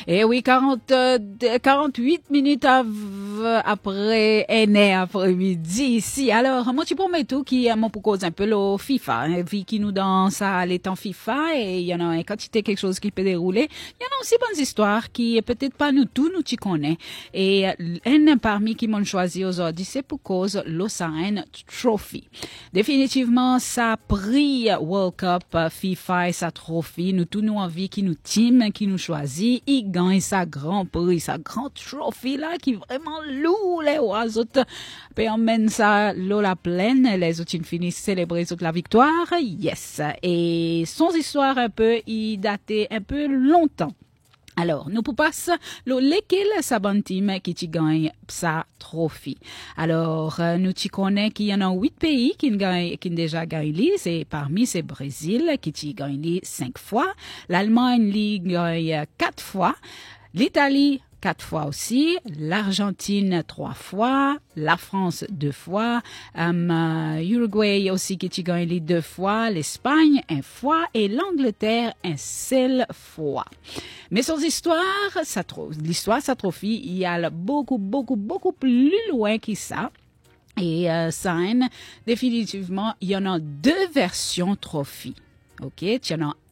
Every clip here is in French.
Et oui, 48 minutes après, après-midi ici. Alors, moi, tu promets tout qui m'en pour cause un peu le FIFA, hein, vu qu'il nous danse à les temps FIFA et il y en a une quantité quelque chose qui peut dérouler. Il y en a aussi bonnes histoires qui peut-être pas nous tous nous tu connais. Et un parmi qui m'ont choisi aujourd'hui, c'est pour cause l'Osaen Trophy. Définitivement, ça prix World Cup FIFA et sa trophy, nous tous nous envie qui nous team, qui nous choisit, il gagne sa grand prix, sa grand trophy là, qui vraiment lourd les oiseaux, puis emmène ça l'eau la plaine, les autres finissent célébrer toute la victoire, yes. Et son histoire un peu, il datait un peu longtemps. Alors, nous pour passer lesquels sa bonne team qui gagne sa trophée. Alors, nous t'y connaît qu'il y en a 8 pays qui déjà gagné, c'est parmi ces Brésil qui gagne 5 fois, l'Allemagne gagne 4 fois, l'Italie 4 fois aussi, l'Argentine 3 fois, la France 2 fois, Uruguay aussi qui gagne 2 fois, l'Espagne 1 fois et l'Angleterre 1 seule fois. Mais son histoire, l'histoire sa trophée, il y a beaucoup plus loin que ça. Et ça, définitivement, il y en a 2 versions trophée. OK, il y en a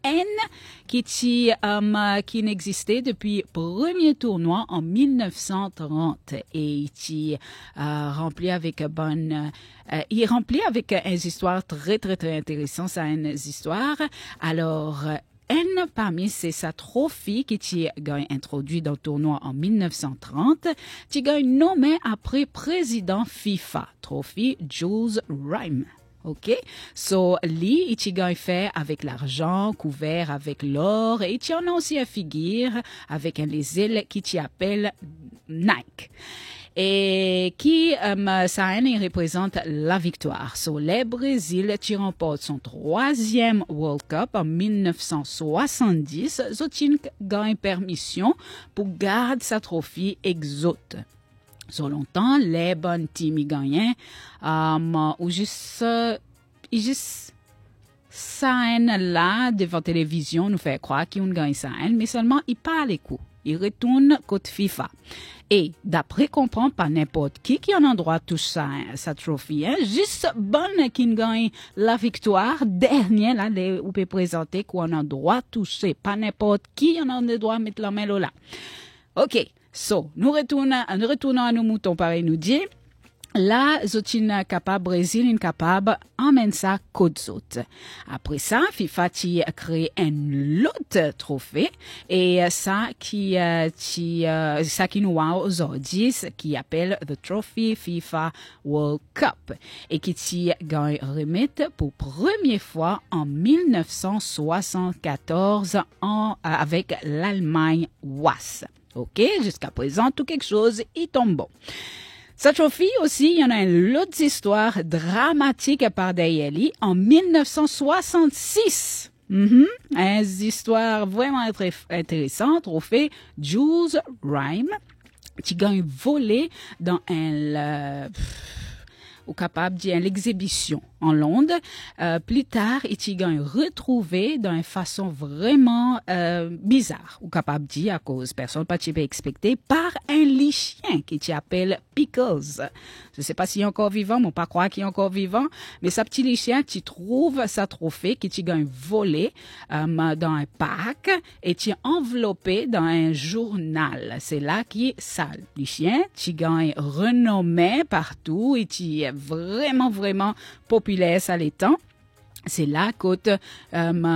qui n'existait depuis premier tournoi en 1930 et qui rempli avec il remplit avec une histoire très intéressante, ça une histoire. Alors parmi sa trophée qui gagne introduit dans le tournoi en 1930, qui gagne nommé après président FIFA, trophée Jules Rimet. OK? So, il gagne fait avec l'argent, couvert avec l'or, et il y en a aussi une figure avec les ailes qui appelle Nike. Et qui, ça représente la victoire. So, le Brésil, qui remporte son 3e World Cup en 1970, Zotin gagne permission pour garder sa trophée exote. So longtemps, les bonnes teams gagnaient, ou juste ça là devant télévision nous fait croire qu'ils ont gagné ça, mais seulement ils parlent les coups. Ils retournent côté FIFA. Et d'après comprendre pas n'importe qui en a droit de toucher sa trophée, juste bonne qui gagne la victoire dernière là, où peut présenter qu'on a droit de toucher, pas n'importe qui en a le droit de mettre la main là. OK. So, nous retournons à nos moutons, pareil nous dit. Là, zotin capable, Brésil capable, emmène ça côte zot. Après ça, FIFA a créé un autre trophée, et ça qui nous a aujourd'hui, qui appelle the Trophy FIFA World Cup, et qui gagne remettre pour première fois en 1974 avec l'Allemagne WAS. OK, jusqu'à présent, tout quelque chose, il tombe bon. Cette trophée aussi, il y en a une autre histoire dramatique par derrière lui en 1966. Une histoire vraiment très intéressante, trophée Jules Rimet, qui gagne volé dans ou capable d'y l'exhibition en Londres. Plus tard, il gagne retrouvé d'une façon vraiment bizarre, ou capable de dire à cause personne pas peut expecter par un chien qui s'appelle Pickles. Je sais pas s'il est encore vivant, mais pas croire qu'il est encore vivant, mais sa petit chien qui trouve sa trophée qui gagne volé dans un parc et qui est enveloppé dans un journal. C'est là qui ça le chien qui gagne renommé partout et qui est vraiment populaire ça les temps. C'est là côté